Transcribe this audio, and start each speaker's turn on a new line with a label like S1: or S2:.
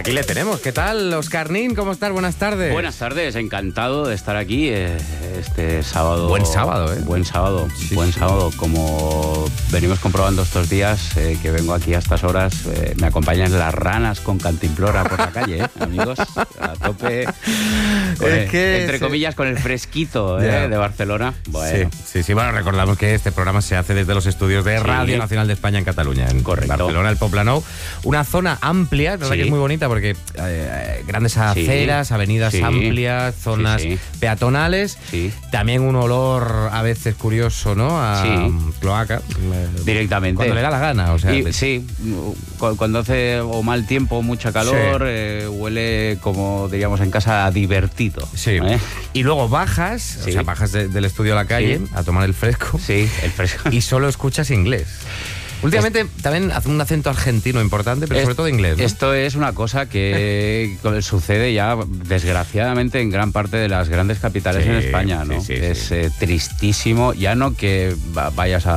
S1: Aquí le tenemos. ¿Qué tal, Óscar Nin? ¿Cómo estás? Buenas tardes.
S2: Buenas tardes, encantado de estar aquí este sábado.
S1: Buen sábado, ¿eh?
S2: Buen sábado,
S1: Sí,
S2: buen
S1: sí.
S2: sábado. Como venimos comprobando estos días, que vengo aquí a estas horas, me acompañan las ranas con cantimplora por la calle, amigos, a tope.
S1: Es que
S2: entre comillas, con el fresquito
S1: Ya.
S2: de Barcelona. Bueno,
S1: Sí. Bueno, recordamos que este programa se hace desde los estudios de
S2: Sí.
S1: Radio Nacional de España en Cataluña, en
S2: Correcto.
S1: Barcelona, el Poblenou. Una zona amplia, la verdad
S2: Sí.
S1: que es muy bonita porque grandes aceras, avenidas
S2: Sí.
S1: amplias, zonas
S2: Sí.
S1: peatonales.
S2: Sí.
S1: También un olor a veces curioso, ¿no? A
S2: Sí.
S1: cloaca.
S2: Directamente.
S1: Cuando le da la gana, o sea.
S2: Sí, cuando hace o mal tiempo, mucha calor, huele, como diríamos en casa, a divertido.
S1: Sí. Y luego bajas,
S2: Sí.
S1: o sea, bajas del estudio a la calle
S2: Sí.
S1: a tomar el fresco.
S2: Sí, el fresco.
S1: Y solo escuchas inglés. Últimamente también hace un acento argentino importante, pero sobre todo inglés, ¿no?
S2: Esto es una cosa que sucede ya, desgraciadamente, en gran parte de las grandes capitales
S1: Sí,
S2: en España, ¿no?
S1: sí.
S2: Es tristísimo, ya no que vayas a